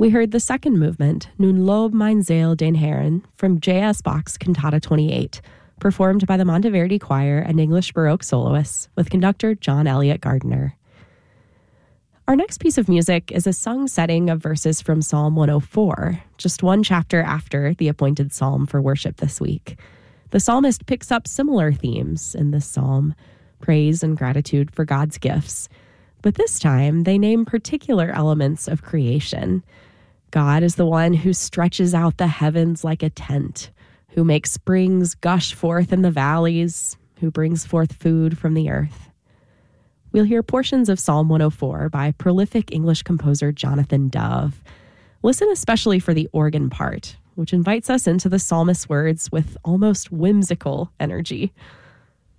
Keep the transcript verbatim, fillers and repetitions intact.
We heard the second movement, Nun lob mein Seel den Herrn, from J S. Bach's Cantata twenty-eight, performed by the Monteverdi Choir and English Baroque soloists with conductor John Elliott Gardiner. Our next piece of music is a sung setting of verses from Psalm one oh four, just one chapter after the appointed psalm for worship this week. The psalmist picks up similar themes in this psalm, praise and gratitude for God's gifts, but this time they name particular elements of creation. God is the one who stretches out the heavens like a tent, who makes springs gush forth in the valleys, who brings forth food from the earth. We'll hear portions of Psalm one oh four by prolific English composer Jonathan Dove. Listen especially for the organ part, which invites us into the psalmist's words with almost whimsical energy.